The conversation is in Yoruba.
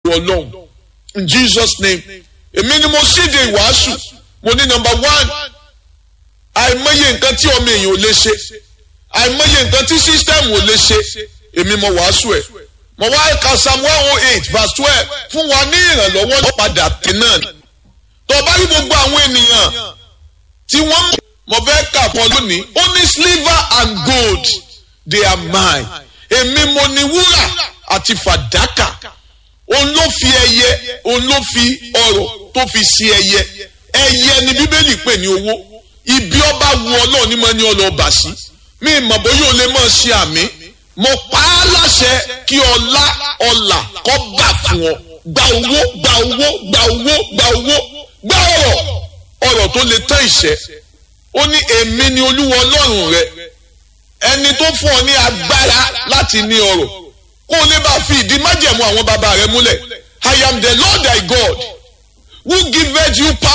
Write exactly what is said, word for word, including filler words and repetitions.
Ọlọ́run in Jesus name. Èmi ni mo ṣíde ìwàásù mo ní number one àìmọye nǹkan tí ọmọ èèyàn ò lè ṣe àìmọye nǹkan tí system ò lè ṣe èmi mo wàásù ẹ̀ mo wá ka Psalm one oh eight verse twelve fún wa ní ìrànlọ́wọ́ ló padà tẹ̀ náà tó bá rí gbogbo àwọn ènìyàn tí wọ́n mo fẹ́ kà fún ọ lónìí ó ní silver and gold they are mine èmi mo ní wúrà àti fàdákà òun ló fi ẹyẹ òun ló fi ọrọ̀ tó fi sí ẹyẹ ẹyẹ ni bíbélì pè ní owó ibi ọba wu Ọlọ́run ní mọ ní ọlọ́ọ̀bà sí mi ìmọ̀ bóyá o lè mọ̀ ṣe àmì mo pa á láṣẹ kí ọlá ọlà kó bà fún ọ gba owó gba owó gba owó gba owó gba ọrọ̀ ọrọ̀ tó lè tán ìṣẹ́ ó ní èmi ni Olúwa Ọlọ́run rẹ ẹni tó fún ọ ní agbára láti ní ọrọ̀ kó o lè bá fi ìdí májẹ̀mú àwọn bàbá rẹ múlẹ̀ I am the Lord thy God who giveth you power.